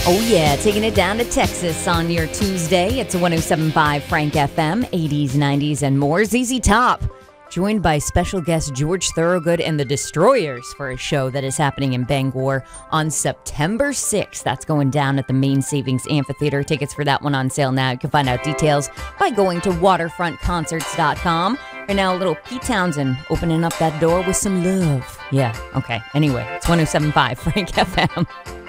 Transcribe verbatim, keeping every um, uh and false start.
Oh, yeah, taking it down to Texas on your Tuesday. It's one oh seven point five Frank F M, eighties, nineties, and more. Z Z Top, joined by special guest George Thorogood and the Destroyers for a show that is happening in Bangor on September sixth. That's going down at the Main Savings Amphitheater. Tickets for that one on sale now. You can find out details by going to waterfront concerts dot com. Right now, a little Pete Townsend opening up that door with some love. Yeah, okay. Anyway, it's one oh seven point five Frank F M.